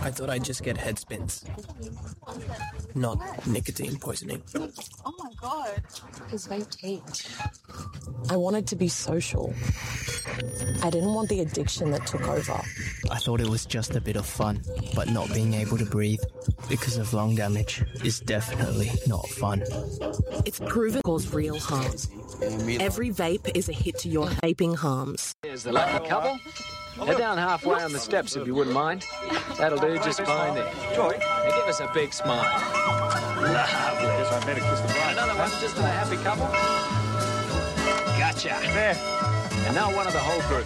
I thought I'd just get head spins. Not nicotine poisoning. Oh my God. His vape taped. I wanted to be social. I didn't want the addiction that took over. I thought it was just a bit of fun, but not being able to breathe because of lung damage is definitely not fun. It's proven to cause real harm. Every vape is a hit to your vaping harms. There's the lucky couple. Head down halfway on the steps if you wouldn't mind. That'll do just fine there. Joy, now give us a big smile. Lovely. Another one just for the happy couple. Gotcha. There. And now one of the whole group.